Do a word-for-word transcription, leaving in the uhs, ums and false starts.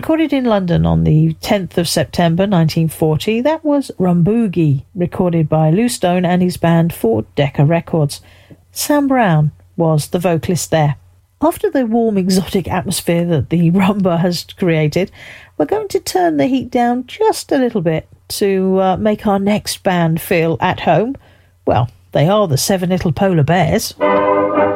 Recorded in London on the tenth of September nineteen forty, that was Rumboogie, recorded by Lou Stone and his band for Decca Records. Sam Brown was the vocalist there. After the warm, exotic atmosphere that the rumba has created, we're going to turn the heat down just a little bit to uh, make our next band feel at home. Well, they are the Seven Little Polar Bears.